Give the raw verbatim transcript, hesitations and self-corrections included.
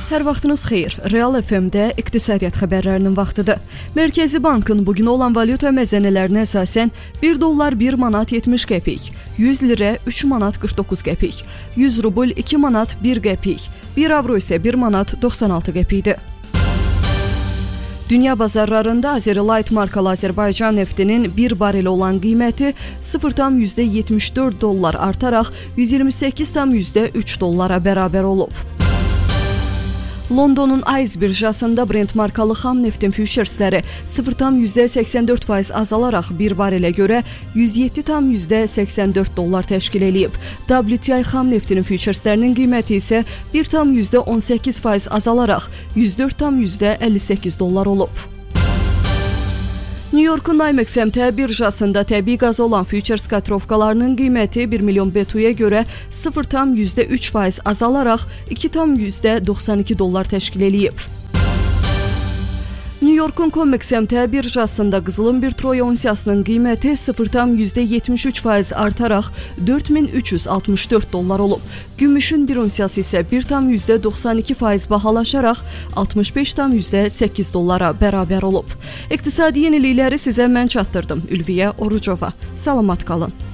Hər vaxtınız xeyir. Real F M-də iqtisadiyyat xəbərlərinin vaxtıdır. Mərkəzi Bankın bugün olan valyuta məzənələrinə əsasən bir dollar bir manat yetmiş qəpik, yüz lirə üç manat qırx doqquz qəpik, yüz rubl iki manat bir qəpik, bir avro isə bir manat doxsan altı qəpikdir. Dünya bazarlarında Azerlight markalı Azərbaycan neftinin bir bareli olan qiyməti sıfır tam yüzdə yetmiş dörd dollar artaraq yüz iyirmi səkkiz tam yüzdə üç dollara bərabər olub. Londonun Ayz birjasında Brent markalı xam neftin füturesləri sıfır tam yüzdə səksən dörd faiz azalaraq bir barelə görə yüz yeddi tam yüzdə səksən dörd dollar təşkil edib. W T I xam neftinin fütureslərinin qiyməti isə bir tam yüzdə on səkkiz faiz azalaraq yüz dörd tam yüzdə əlli səkkiz dollar olub. New Yorkun Nymex M T birjasında təbii qaz olan futures kotirovkalarının qiyməti bir milyon B T U-ya görə sıfır tam yüzdə üç faiz azalaraq iki tam yüzdə doxsan iki dollar təşkil edib. New Yorkun Comex M T birjasında qızılın bir troy onsiyasının qiyməti sıfır tam yüzdə yetmiş üç faiz artaraq dörd min üç yüz altmış dörd dollar olub. Gümüşün bir onsiyası isə bir tam yüzdə doxsan iki faiz bahalaşaraq altmış beş tam yüzdə səkkiz dollara bərabər olub. İqtisadi yenilikləri sizə mən çatdırdım. Ülviyə Orucova. Salamat qalın.